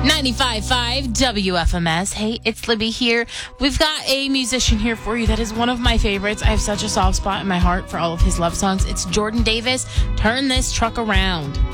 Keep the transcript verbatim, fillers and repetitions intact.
ninety-five point five W F M S. Hey, it's Libby here. We've got a musician here for you that is one of my favorites. I have such a soft spot in my heart for all of his love songs. It's Jordan Davis. Turn This Truck Around.